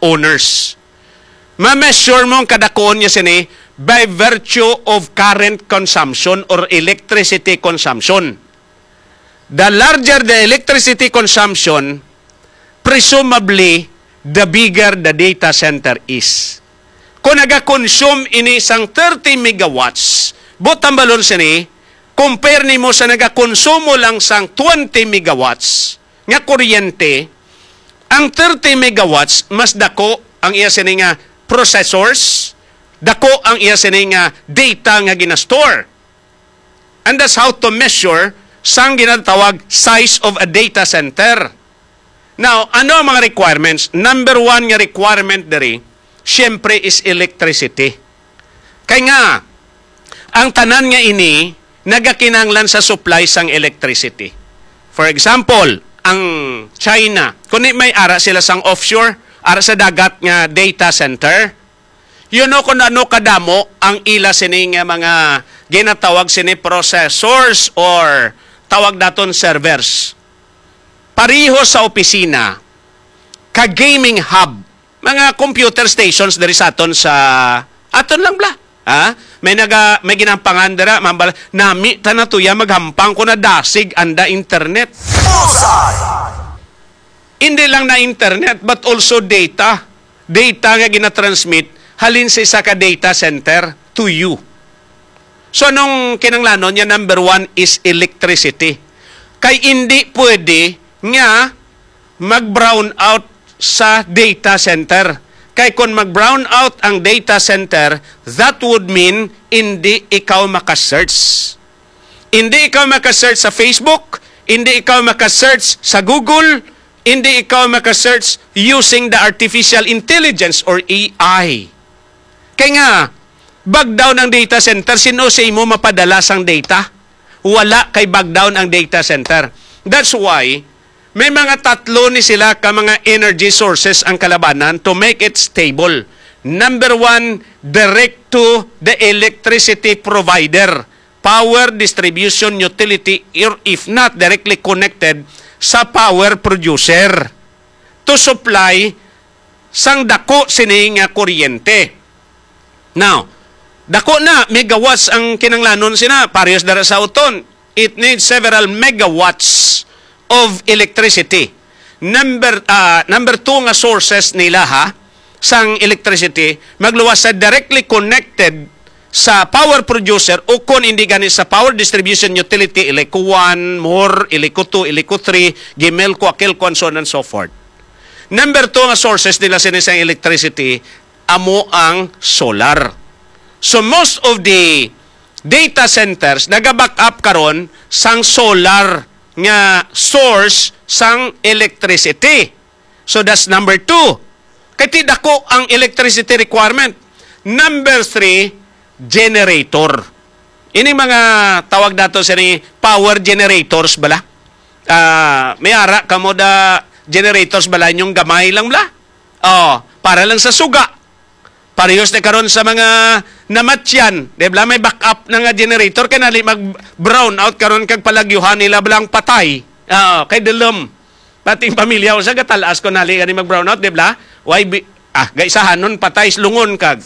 owners. Ma-measure mo ang kadakoon niya sini by virtue of current consumption or electricity consumption. The larger the electricity consumption, presumably, the bigger the data center is. Kung naga-consume ini isang 30 megawatts, butang balon sini, compare ni mo sa naga-konsumo lang sang 20 megawatts nga kuryente, ang 30 megawatts mas dako ang iya sini nga processors, dako ang iya sini nga data nga ginastore. And that's how to measure sang ginatawag size of a data center. Now, ano ang mga requirements? Number one nga requirement dari, syempre is electricity. Kaya nga, ang tanan nga ini, nagakinanglan sa supply sang electricity. For example, ang China, kung may ara sila sang offshore, ara sa dagat nga data center, yun know kung ano kadamo ang ila sini nga mga ginatawag sini processors or tawag daton servers. Pariho sa opisina, ka-gaming hub, mga computer stations dari sa aton sa aton lang bla. Ha? May ginampangan dira, mambala, nami tanatuya maghampang ko na dasig anda internet. Hindi lang na internet but also data. Data nga ginatransmit halin sa isa ka data center to you. So, anong kinanglanon niya? Number one is electricity. Kay hindi pwede nga mag-brown out sa data center. Kay kung mag-brown out ang data center, that would mean hindi ikaw makasearch. Hindi ikaw makasearch sa Facebook, hindi ikaw makasearch sa Google, hindi ikaw makasearch using the artificial intelligence or AI. Kaya nga, bag down ang data center, sino sa imo mapadala sang data? Wala kay bag down ang data center. That's why, may mga tatlo ni sila ka mga energy sources ang kalabanan to make it stable. Number one, direct to the electricity provider, power distribution utility, or if not directly connected sa power producer to supply sang dako sini nga kuryente. Now, dako na megawatts ang kinanglanon sina, parehas dara sa uton. It needs several megawatts of electricity. Number two nga sources nila sang electricity, magluwas sa directly connected sa power producer o kung hindi gani sa power distribution utility, iliko 1, more, iliko 2, iliko 3, gimel ko, akil ko, and so on and so forth. Number two nga sources nila sinisang electricity, amo ang solar. So most of the data centers nagaback up karon sang solar nga source sang electricity. So that's number two. Kaya tidako ang electricity requirement. Number three, generator. Ini mga tawag dato sa ni power generators bala. May ara kamo da generators bala yung gamay lang bala. Para lang sa suga. Parehas na karon sa mga namatyan. Debla may backup na nga generator kanali mag-brown out karon kag palagyuhan nila balang patay. Kay delom. Pating pamilya sa gatalas ko nali kani mag-brown out, debla? Gaisahan nun patay lungon kag.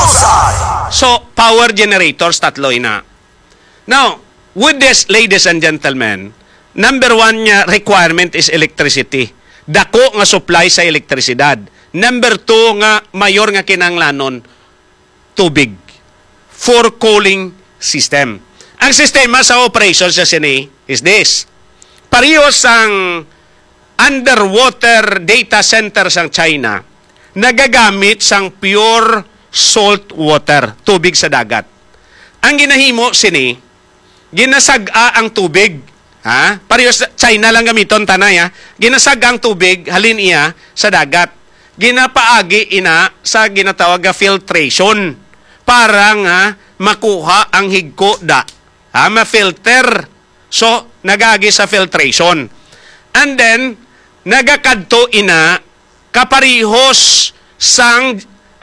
So, power generators tatlo ina. Now, with this, ladies and gentlemen, number one nga requirement is electricity. Dako nga supply sa elektrisidad. Number two nga mayor nga kinanglanon, tubig. For cooling system. Ang sistema sa operation sa sini is this. Parehas ang underwater data center sang China, nagagamit sang pure salt water, tubig sa dagat. Ang ginahimo sini, ginasaga ang tubig. Parehas China lang gamiton tanay. Ginasaga ang tubig, halin iya sa dagat. Ginapaagi ina sa ginatawag nga filtration para nga makuha ang higko da. Ma-filter. So, nagagi sa filtration. And then, nagakadto ina kaparihos sang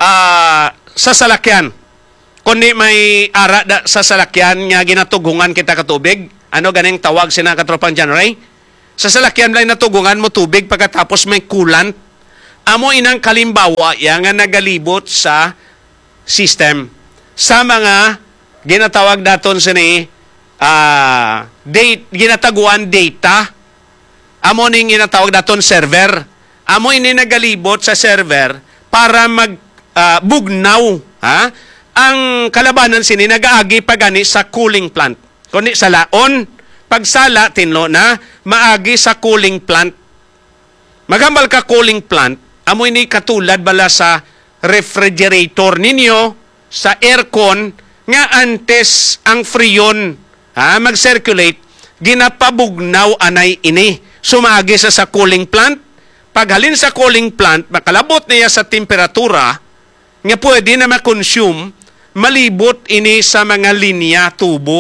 sa salakyan. Kundi may ara da sa salakyan nga ginatugungan kita katubig. Ano ganing tawag sina katropang January? Sa salakyan lang natugungan mo tubig pagkatapos may coolant. amo inang kalimbawa ya nga nagalibot sa system sa mga ginatawag daton sini ginataguan data. Amo ning ginatawag daton server. Amo ini nagalibot sa server para bugnaw ang kalabanan sini nagaagi pagani sa cooling plant. Kundi sa laon, pagsala tinlo na maagi sa cooling plant. Magambal ka cooling plant, amo ini katulad bala sa refrigerator ninyo, sa aircon nga antes ang freon mag-circulate, ginapabugnaw anay ini. Sumagi sa cooling plant. Paghalin sa cooling plant, makalabot niya sa temperatura nga pwede na ma-consume, malibot ini sa mga linya tubo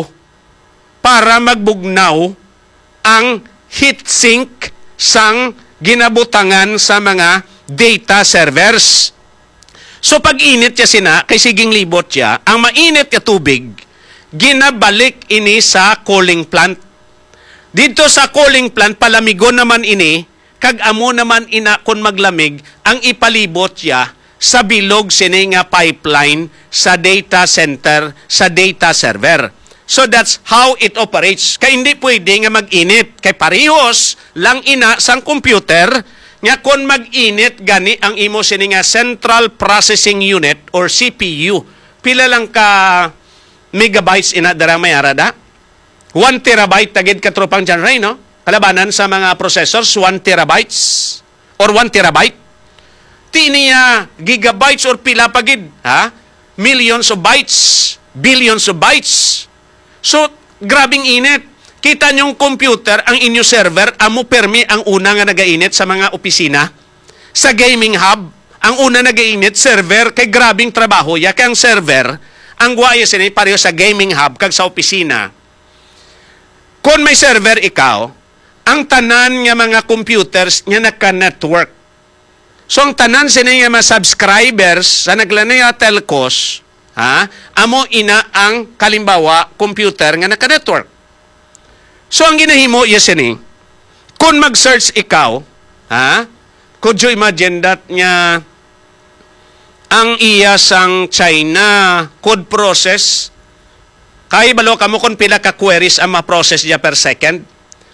para magbugnaw ang heat sink sang ginabutangan sa mga data servers. So pag init niya sina, kay siging libot siya, ang mainit ya tubig, ginabalik ini sa cooling plant. Dito sa cooling plant, palamigon naman ini, kag amo naman ina kung maglamig, ang ipalibot siya sa bilog sini nga pipeline sa data center, sa data server. So that's how it operates. Kaya hindi pwede nga mag-init. Kay parehos lang ina sang computer, nga kung mag-init gani ang imo sini nga Central Processing Unit or CPU. Pila lang ka megabytes ina dara may arada? 1 terabyte tagid katropang dyan rin, no? Kalabanan sa mga processors, 1 terabytes or 1 terabyte. Ti niya gigabytes or pila pagid, millions of bytes, billions of bytes. So, grabing init. Kita niyong computer, ang inyo server, amo permi ang una nga nagainit sa mga opisina. Sa gaming hub, ang una nagainit, server, kay grabing trabaho. Ya kay ang server, ang guaya sini pareho sa gaming hub, kag sa opisina. Kung may server ikaw, ang tanan nga mga computers nga naka-network. So, ang tanan sini nga mga subscribers sa naglanaya telcos, amo ina ang kalimbawa computer nga naka-network. So, ang ginahimo, yes ini, kung mag-search ikaw, could you imagine that nga ang iya sang China code process, kay balo kamo kung pila ka queries ang ma-process niya per second?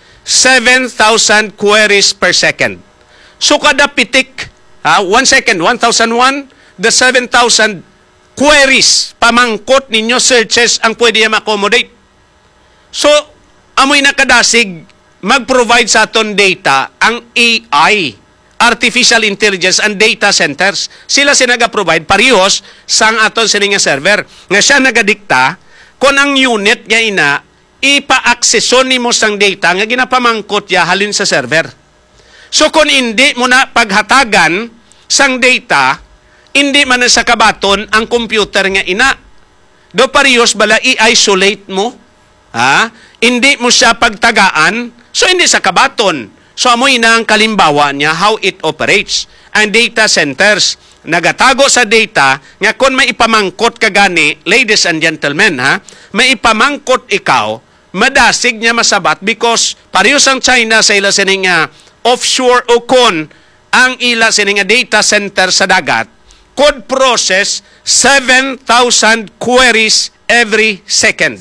7,000 queries per second. So, kada pitik, 1 second, 1,001, the 7,000 queries, pamangkot ninyo, searches ang pwede niya ma-accommodate. So, amoy nakadasig, mag-provide sa aton data ang AI, Artificial Intelligence and Data Centers. Sila sinaga-provide parehos sang aton sininga server. Nga siya nagadikta, kung ang unit niya ina, ipa-akseson ni mo sang data nga ginapamangkot ya halin sa server. So kung hindi mo na paghatagan sang data, hindi man na sa kabaton ang computer nga ina. Do parehos bala i-isolate mo, hindi mo siya pagtagaan, so hindi sa kabaton. So amoy na ang kalimbawa niya how it operates. Ang data centers, nagatago sa data, nga kung may ipamangkot ka gani, ladies and gentlemen, may ipamangkot ikaw, madasig niya masabat because parehos ang China sa ila sining offshore o kon ang ila sining data center sa dagat, could process 7,000 queries every second.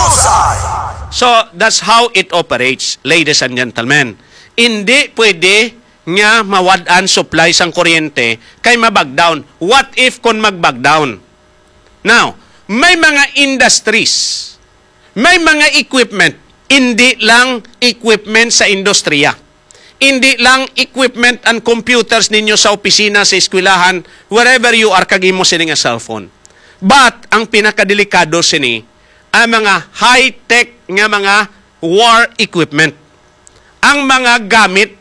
So, that's how it operates, ladies and gentlemen. Hindi pwede nga mawadaan supply sang kuryente kay mabagdown. What if kung magbagdown? Now, may mga industries, may mga equipment, hindi lang equipment sa industriya. Hindi lang equipment and computers ninyo sa opisina, sa eskwelahan, wherever you are, kagimo sini nga cellphone. But, ang pinakadelikado sini, ang mga high-tech nga mga war equipment. Ang mga gamit,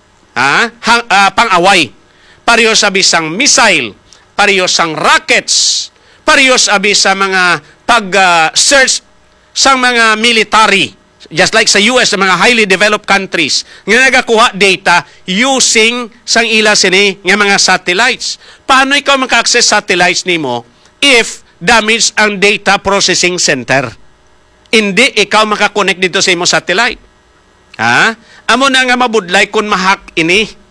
pang-away. Parehos sabi sang missile, parehos sang rockets, parehos sabi sa mga pag-search sang mga military. Just like sa US, sa mga highly developed countries, nga nagakuha data using sang ila sini nga mga satellites. Paano ikaw maka-access satellites nimo if damage ang data processing center? Hindi ikaw makakonect dito sa imo satellite. Amo na nga mabudlay kung mahack ini.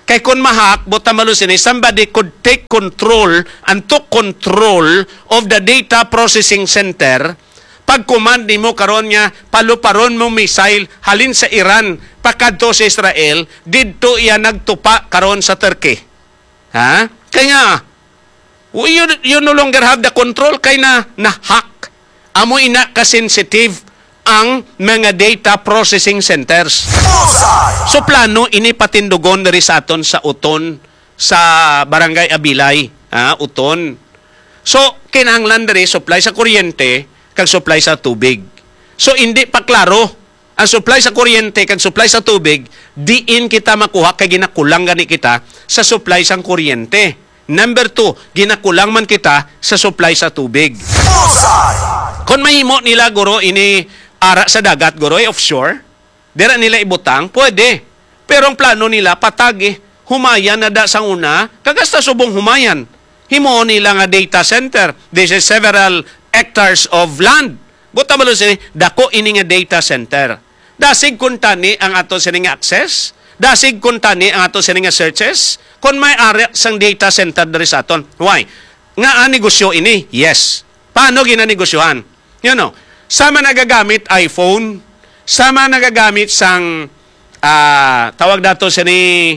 Kay kung mahak, buta malusin, somebody could take control and took control of the data processing center. Pag command mo karon niya, paluparon mo missile, halin sa Iran, pakadto sa Israel, didto iya nagtupa karon sa Turkey. Ha? Kaya, you no longer have the control kay na-hack. Amo ina ka-sensitive ang mga data processing centers. So plano, ini patindugon na rin sa aton sa Uton, sa Barangay Abilay. Uton. So, kinahanglan na rin supply sa kuryente, kag supply sa tubig. So, hindi pa klaro ang supply sa kuryente kag supply sa tubig, diin kita makuha kay ginakulang gani kita sa supply sa kuryente. Number 2, ginakulang man kita sa supply sa tubig. Kung mahimo nila, guro, ini ara sa dagat, guro, offshore, dira nila ibutang, pwede. Pero ang plano nila, patagi, humayan na da sa una, kagasta subong humayan. Himo nila nga data center. This is several hectares of land. Buta malo sini, dako ini nga data center. Dasig kuntani ang ato sini nga access, dasig kuntani ang ato sini nga searches, kung may area sang data center diri sa aton. Why? Nga negosyo ini? Yes. Paano ginanegosyohan? You know, sama nagagamit iPhone, sama nagagamit sang tawag dato sini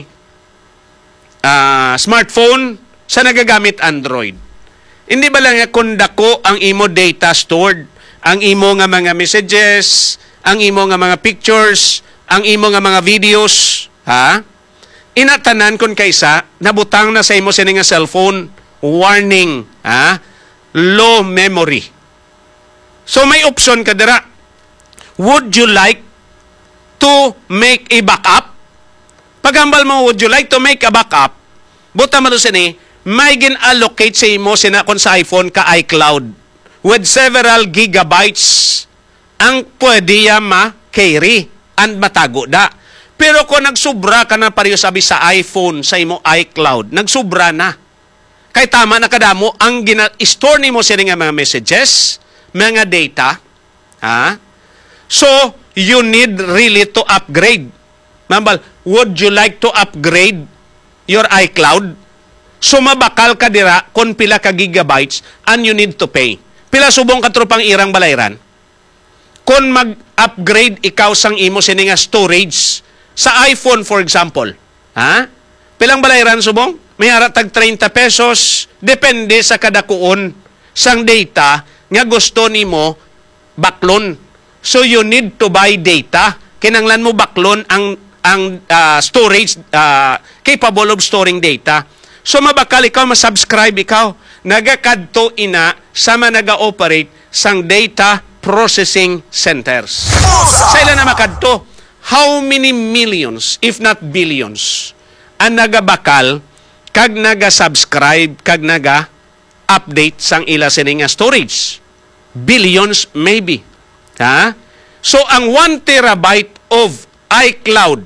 smartphone, sa nagagamit Android. Hindi ba lang kung dako ang imo data stored, ang imo nga mga messages, ang imo nga mga pictures, ang imo nga mga videos, ha? Inatanan kun kaysa nabutang na sa imo sini nga cellphone, warning, ha? Low memory. So may option ka dira. Would you like to make a backup? Pagambal mo, would you like to make a backup? Buta mo sini, may gin-allocate sa imo sinakon sa iPhone ka iCloud with several gigabytes ang pwede ma-carry and matago da. Pero kung nagsubra ka na pareho sabi sa iPhone, sa imo iCloud, nagsubra na. Kay tama na kadamo ang gina-store nimo sa nga mga messages, mga data. Ha? So, you need really to upgrade. Mambal, would you like to upgrade your iCloud? So mabakal ka dira kung pila ka gigabytes and you need to pay. Pila subong katropang irang balayran? Kung mag-upgrade ikaw sang imo sini nga storage sa iPhone for example, ha? Pilang balayran subong? May tag 30 pesos, depende sa kadakuon sang data nga gusto nimo baklon. So you need to buy data. Kinanglan mo baklon ang storage capable of storing data. So mabakal ikaw, masubscribe ikaw, nagakadto ina sama naga-operate sang data processing centers. Sa ila na makadto, how many millions, if not billions, ang nagabakal kag naga-subscribe kag naga-update sang ila sininga storage? Billions maybe. Ha? So ang 1 terabyte of iCloud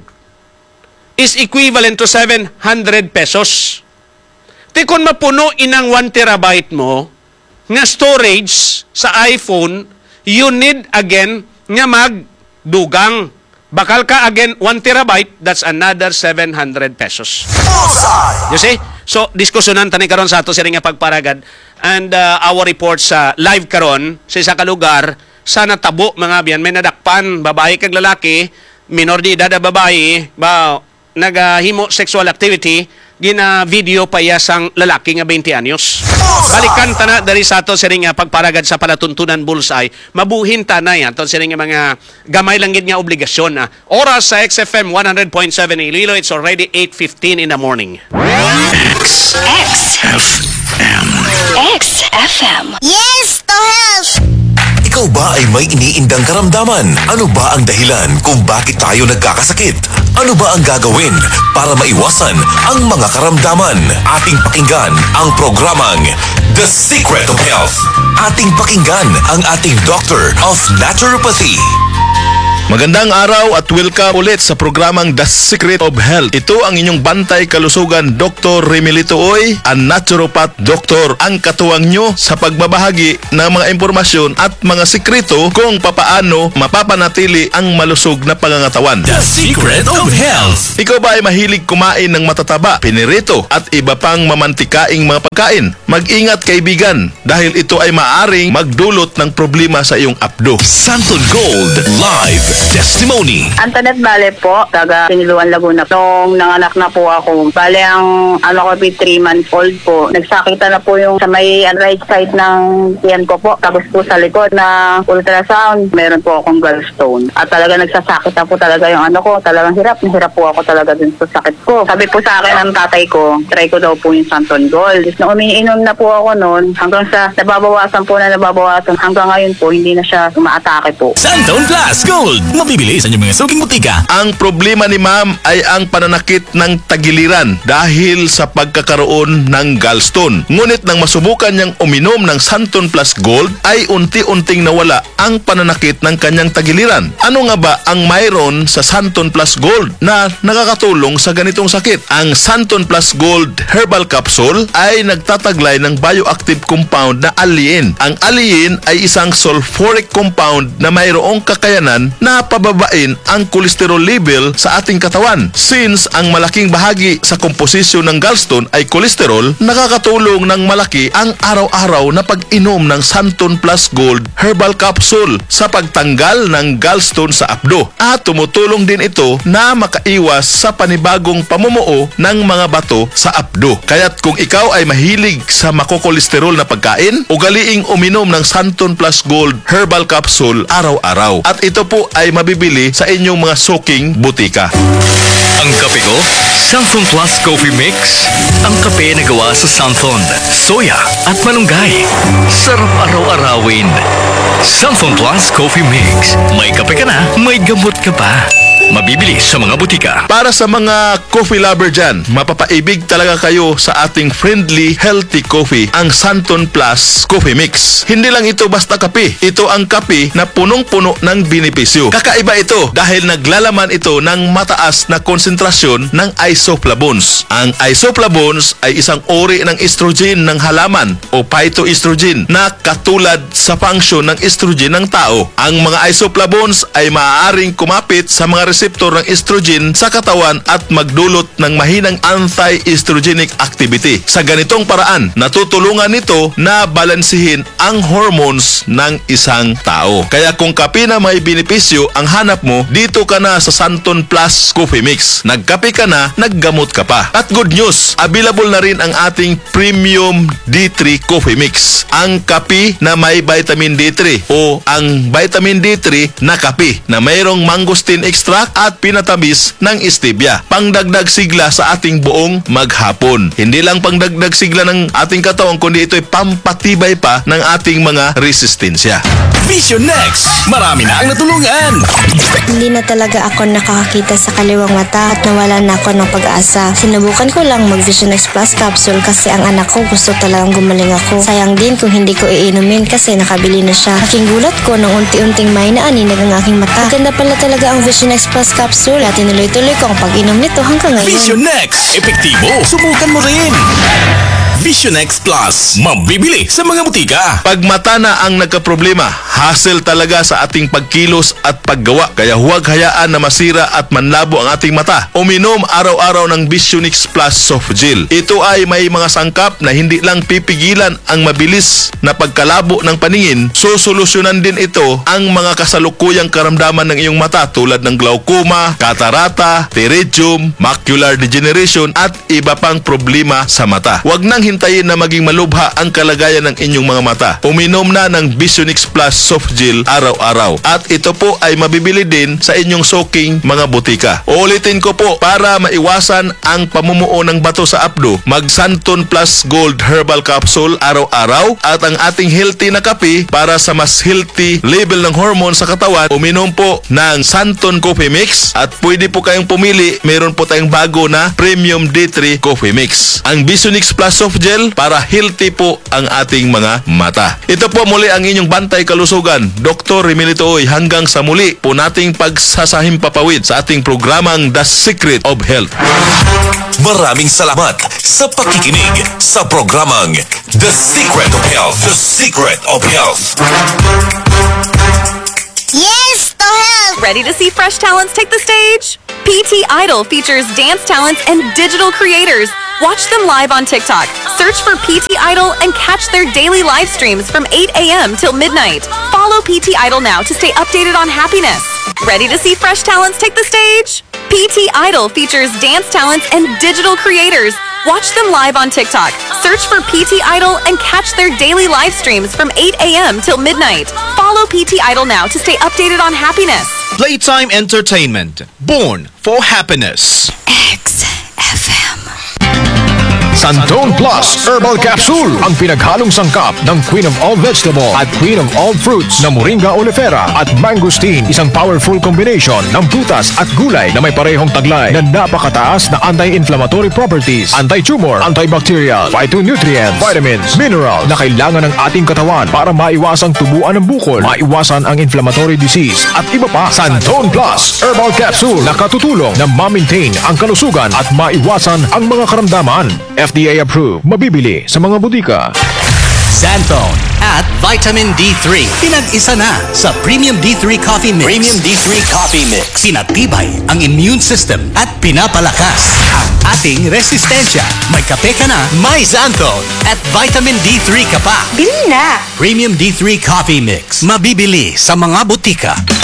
is equivalent to 700 pesos. Di kung mapuno inang 1 terabyte mo, nga storage sa iPhone, you need again nga magdugang. Bakal ka again 1 terabyte, that's another 700 pesos. You see? So, diskusyonan tani karon sa ato sa nga pagparagad and our report sa live karon sa isa ka lugar sa natabo mga biyan, may nadakpan, babae kag lalaki, minor de edad na babae, nagahimo sexual activity, gina-video pa yasang lalaki nga 20 anyos. Balikan ta na dari sa ato sa nga pagparagad sa palatuntunan bullseye, mabuhin ta na yan, ato sa nga mga gamay lang gid nga obligasyon. Oras sa XFM 100.7 Iloilo, it's already 8:15 in the morning. XFM. Yes, to help! Ikaw ba ay may iniindang karamdaman? Ano ba ang dahilan kung bakit tayo nagkakasakit? Ano ba ang gagawin para maiwasan ang mga karamdaman? Ating pakinggan ang programang The Secret of Health. Ating pakinggan ang ating Doctor of Naturopathy. Magandang araw at welcome ulit sa programang The Secret of Health. Ito ang inyong bantay kalusugan, Dr. Remilito Oy, ang naturopath doctor, ang katuwang nyo sa pagbabahagi ng mga impormasyon at mga sikreto kung papaano mapapanatili ang malusog na pangangatawan. The Secret of Health. Ikaw ba ay mahilig kumain ng matataba, pinirito at iba pang mamantikaing mga pagkain? Mag-ingat kaibigan dahil ito ay maaring magdulot ng problema sa iyong apdo. Santon Gold Live Testimony. Antoinette Bale po, taga Siniluan, Laguna. Nung nanganak na po ako, bale ang ko 3 months old po, nagsakita na po yung sa may right side ng tiyan ko po. Tapos po sa likod na ultrasound, meron po akong gallstone. At talaga nagsasakit na po talaga yung ko. Talagang hirap po ako talaga dun sa sakit ko. Sabi po sa akin ng tatay ko, try ko daw po yung Santon Gold. Na umiinom na po ako noon, hanggang sa nababawasan hanggang ngayon po, hindi na siya umaatake po. Santon Plus Gold. Mabibili sa inyong mga suking butika. Ang problema ni ma'am ay ang pananakit ng tagiliran dahil sa pagkakaroon ng gallstone. Ngunit nang masubukan niyang uminom ng Santon Plus Gold ay unti-unting nawala ang pananakit ng kanyang tagiliran. Ano nga ba ang mayroon sa Santon Plus Gold na nakakatulong sa ganitong sakit? Ang Santon Plus Gold Herbal Capsule ay nagtataglay ng bioactive compound na alliin. Ang alliin ay isang sulfuric compound na mayroong kakayanan na pababain ang cholesterol level sa ating katawan. Since ang malaking bahagi sa komposisyon ng gallstone ay cholesterol, nakakatulong ng malaki ang araw-araw na pag-inom ng Santon Plus Gold Herbal Capsule sa pagtanggal ng gallstone sa apdo. At tumutulong din ito na makaiwas sa panibagong pamumuo ng mga bato sa apdo. Kaya't kung ikaw ay mahilig sa makokolesterol na pagkain, ugaliing uminom ng Santon Plus Gold Herbal Capsule araw-araw. At ito po ay mabibili sa inyong mga suking butika. Ang kape ko, Santon Plus Coffee Mix. Ang kape na gawa sa Santon, soya at malunggay. Sarap araw-arawin. Santon Plus Coffee Mix. May kape ka na, may gamot ka pa. Mabibili sa mga butika. Para sa mga coffee lover dyan, mapapaibig talaga kayo sa ating friendly, healthy coffee, ang Santon Plus Coffee Mix. Hindi lang ito basta kape. Ito ang kape na punong-puno ng benepisyo. Kakaiba ito dahil naglalaman ito ng mataas na konsentrasyon ng isoflavones. Ang isoflavones ay isang uri ng estrogen ng halaman o phytoestrogen na katulad sa function ng estrogen ng tao. Ang mga isoflavones ay maaaring kumapit sa mga reseptor ng estrogen sa katawan at magdulot ng mahinang anti-estrogenic activity. Sa ganitong paraan, natutulungan nito na balansihin ang hormones ng isang tao. Kaya kung kape na may benepisyo ang hanap mo, dito ka na sa Santon Plus Coffee Mix. Nagkape ka na, naggamot ka pa. At good news, available na rin ang ating Premium D3 Coffee Mix. Ang kape na may vitamin D3 o ang vitamin D3 na kape na mayroong mangosteen extract at pinatamis ng stevia. Pangdagdag sigla sa ating buong maghapon. Hindi lang pangdagdag sigla ng ating katawan, kundi ito'y pampatibay pa ng ating mga resistensya. Vision Next. Marami na ang natulungan. Hindi na talaga ako nakakakita sa kaliwang mata at nawala na ako ng pag-asa. Sinubukan ko lang mag Vision X Plus Capsule kasi ang anak ko gusto talagang gumaling ako. Sayang din kung hindi ko iinumin kasi nakabili na siya. Aking gulat ko nung unti-unting may naaninag ang aking mata. Maganda pala talaga ang Vision X Plus Capsule at tinuloy-tuloy ko ang pag-inom nito hanggang ngayon. Vision Next. Epektibo. Subukan mo rin. Vision X Plus. Mabibili sa mga butika. Pag mata na ang nagkaproblema, hassle talaga sa ating pagkilos at paggawa. Kaya huwag hayaan na masira at manlabo ang ating mata. Uminom araw-araw ng Vision X Plus Soft Gel. Ito ay may mga sangkap na hindi lang pipigilan ang mabilis na pagkalabo ng paningin, sosolusyonan din ito ang mga kasalukuyang karamdaman ng iyong mata tulad ng glaucoma, catarata, pterygium, macular degeneration at iba pang problema sa mata. Huwag nang hintayin na maging malubha ang kalagayan ng inyong mga mata. Uminom na ng Vision X Plus Soft Gel araw-araw. At ito po ay mabibili din sa inyong suking mga butika. Uulitin ko po, para maiwasan ang pamumuo ng bato sa apdo, mag Santon Plus Gold Herbal Capsule araw-araw at ang ating healthy na kape para sa mas healthy level ng hormone sa katawan, uminom po ng Santon Coffee Mix at pwede po kayong pumili, meron po tayong bago na Premium D3 Coffee Mix. Ang Vision X Plus Soft Gel para healthy po ang ating mga mata. Ito po muli ang inyong bantay kalusugan kalusugan. Dr. Remilito Oy, hanggang sa muli po nating pagsasahimpapawid sa ating programang The Secret of Health. Maraming salamat sa pakikinig sa programang The Secret of Health. The Secret of Health. Yes, to help! Ready to see fresh talents take the stage? PT Idol features dance talents and digital creators. Watch them live on TikTok. Search for PT Idol and catch their daily live streams from 8 a.m. till midnight. Follow PT Idol now to stay updated on happiness. Ready to see fresh talents take the stage? PT Idol features dance talents and digital creators. Watch them live on TikTok. Search for PT Idol and catch their daily live streams from 8 a.m. till midnight. Follow PT Idol now to stay updated on happiness. Playtime Entertainment. Born for happiness. XFM. Santone Plus Herbal Capsule, ang pinaghalong sangkap ng Queen of All Vegetable at Queen of All Fruits na Moringa oleifera at mangosteen. Isang powerful combination ng prutas at gulay na may parehong taglay na napakataas na anti-inflammatory properties, anti-tumor, antibacterial, phytonutrients, vitamins, mineral na kailangan ng ating katawan para maiwasang tubuan ng bukol, maiwasan ang inflammatory disease at iba pa. Santone Plus Herbal Capsule na katutulong na ma-maintain ang kalusugan at maiwasan ang mga karamdaman. FDA approved. Mabibili sa mga butika. Santone at Vitamin D3. Pinag-isa na sa Premium D3 Coffee Mix. Premium D3 Coffee Mix. Pinatibay ang immune system at pinapalakas ang ating resistensya. May kape ka na, may Santone at Vitamin D3 ka pa. Bili na! Premium D3 Coffee Mix. Mabibili sa mga butika.